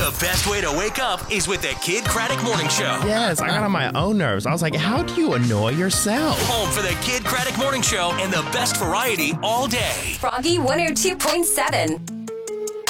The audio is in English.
The best way to wake up is with the Kid Craddock Morning Show. Yes, I got on my own nerves. I was like, how do you annoy yourself? Home for the Kid Craddock Morning Show and the best variety all day. Froggy 102.7.